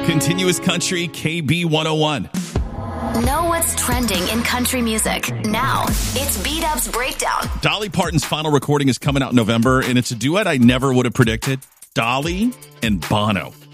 Continuous Country, KB 101. Know what's trending in country music. Now, it's B-Dub's Breakdown. Dolly Parton's final recording is coming out in November, and it's a duet I never would have predicted. Dolly and Bono.